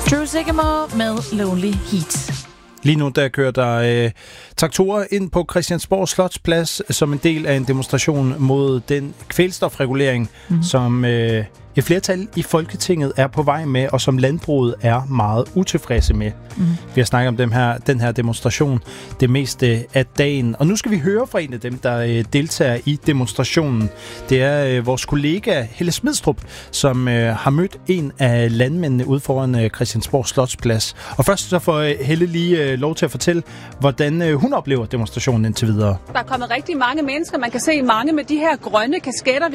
Drew Sigamore med Lonely Heat. Lige nu der kører der traktorer ind på Christiansborg Slotsplads som en del af en demonstration mod den kvælstofregulering, som et flertal i Folketinget er på vej med, og som landbruget er meget utilfredse med. Vi har snakket om den her demonstration det meste af dagen. Og nu skal vi høre fra en af dem, der deltager i demonstrationen. Det er vores kollega Helle Smidstrup, som har mødt en af landmændene ude foran Christiansborg Slotsplads. Og først så får Helle lige lov til at fortælle, hvordan hun oplever demonstrationen indtil videre. Der er kommet rigtig mange mennesker. Man kan se mange med de her grønne kasketter.